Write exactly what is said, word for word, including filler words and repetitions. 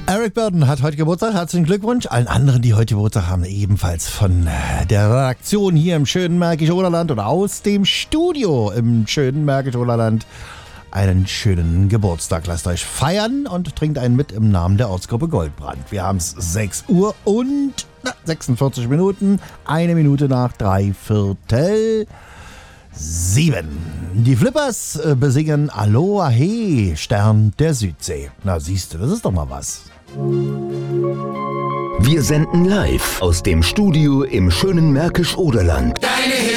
Eric Burdon hat heute Geburtstag. Herzlichen Glückwunsch. Allen anderen, die heute Geburtstag haben, ebenfalls von der Redaktion hier im schönen Märkisch-Oderland oder aus dem Studio im schönen Märkisch-Oderland einen schönen Geburtstag. Lasst euch feiern und trinkt einen mit im Namen der Ortsgruppe Goldbrand. Wir haben es sechs Uhr und na, sechsundvierzig Minuten. Eine Minute nach drei Viertel sieben. Die Flippers äh, besingen Aloha He, Stern der Südsee. Na siehst du, das ist doch mal was. Wir senden live aus dem Studio im schönen Märkisch-Oderland. Deine